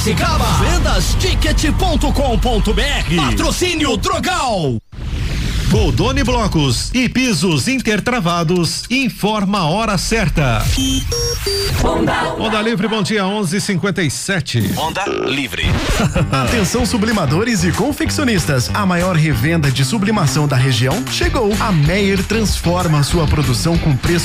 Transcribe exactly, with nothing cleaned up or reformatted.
Piracicaba. Vendas ticket ponto com ponto br. Patrocínio Drogal. Goldoni Blocos e Pisos Intertravados informa a hora certa. Onda, Onda Livre, bom dia, onze e cinquenta e sete. Onda Livre. Atenção sublimadores e confeccionistas, a maior revenda de sublimação da região chegou. A Meyer transforma sua produção com preço